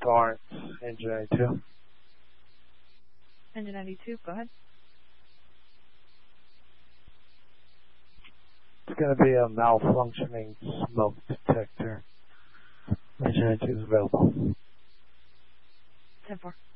Torrance, engine 92. Engine 92, go ahead. It's going to be a malfunctioning smoke detector. Engine 92 is available. 10-4.